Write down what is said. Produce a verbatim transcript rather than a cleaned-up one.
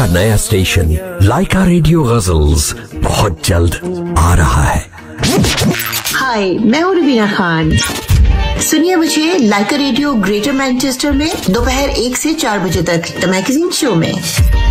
हमारा नया स्टेशन लाइका रेडियो गजल्स बहुत जल्द आ रहा है। हाय, मैं हूँ रुबीना खान। सुनिए मुझे लाइका रेडियो ग्रेटर मैनचेस्टर में दोपहर एक से चार बजे तक द मैगजीन शो में।